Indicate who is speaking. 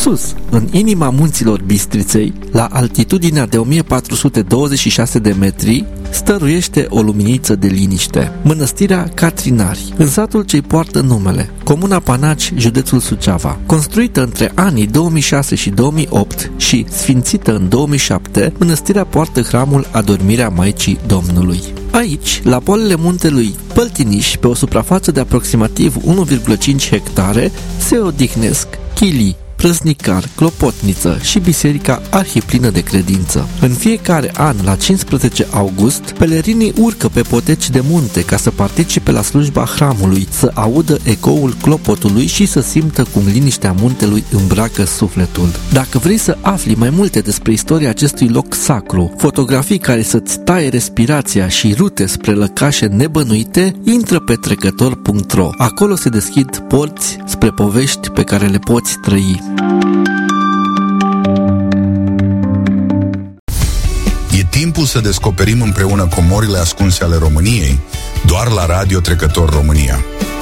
Speaker 1: Sus, în inima munților Bistriței, la altitudinea de 1426 de metri, stăruiește o luminiță de liniște. Mănăstirea Catrinari, în satul ce-i poartă numele, comuna Panaci, județul Suceava. Construită între anii 2006 și 2008 și sfințită în 2007, mănăstirea poartă hramul Adormirea Maicii Domnului. Aici, la poalele muntelui Păltiniș, pe o suprafață de aproximativ 1,5 hectare, se odihnesc chilii, Prăznicar, Clopotniță și Biserica Arhiplină de Credință. În fiecare an, la 15 august, pelerinii urcă pe poteci de munte ca să participe la slujba hramului, să audă ecoul clopotului și să simtă cum liniștea muntelui îmbracă sufletul. Dacă vrei să afli mai multe despre istoria acestui loc sacru, fotografii care să-ți taie respirația și rute spre lăcașe nebănuite, intră pe trecător.ro. Acolo se deschid porți spre povești pe care le poți trăi.
Speaker 2: E timpul să descoperim împreună comorile ascunse ale României, doar la Radio Trecător România.